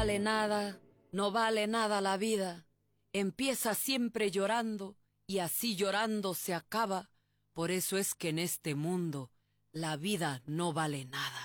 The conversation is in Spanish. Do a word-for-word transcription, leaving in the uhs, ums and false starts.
vale nada, no vale nada la vida. Empieza siempre llorando y así llorando se acaba. Por eso es que en este mundo la vida no vale nada.